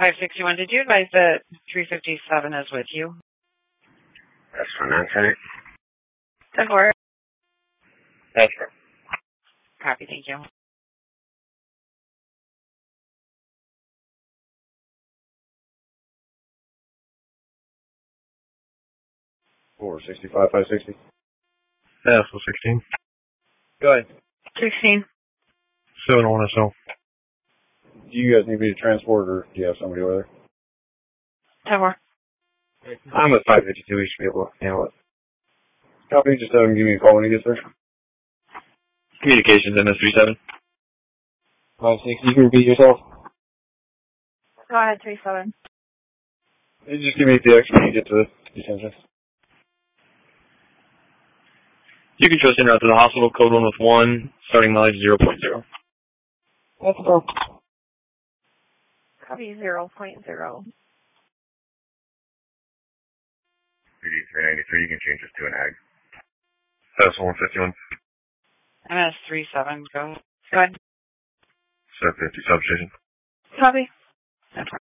561, did you advise that 357 is with you? That's for non-tenant. 10-4. That's for. Copy, thank you. 465, 560. Yeah, so 16. Go ahead. 16. 701 SL. Do you guys need me to transport, or do you have somebody over there? 10-4. I'm with 552. We should be able to handle it. Copy. Just have him give me a call when he gets there. Communications MS37. 560. You can repeat yourself. Go ahead, 37. You just give me the X when you get to the detention. You can trust in route to the hospital, code 1 with 1, starting mileage 0.0. That's a go. Copy 0.0. PD 393, you can change this to an ag. That's 151. MS37, go ahead. 750 substation. Copy.